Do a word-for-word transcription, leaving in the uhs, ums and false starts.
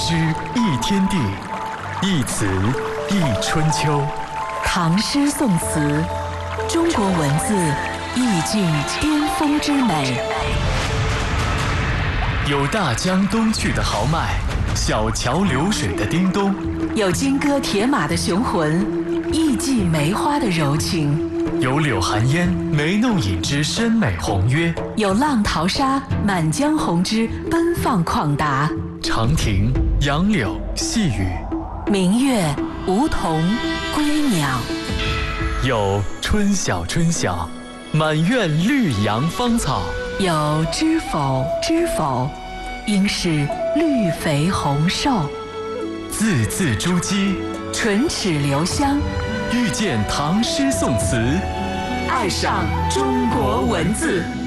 诗一天地，一词一春秋。 唐诗宋词，中国文字意境巅峰之美。 有大江东去的豪迈，小桥流水的叮咚， 有金戈铁马的雄浑，艺伎梅花的柔情， 有柳寒烟眉弄影之深美宏约， 有浪淘沙满江红之奔放旷达。 长亭、杨柳、细雨， 明月、梧桐、归鸟， 有春晓春晓，满院绿杨芳草， 有知否知否，应是绿肥红瘦。 字字珠玑， 唇齿留香， 遇见唐诗宋词， 爱上中国文字。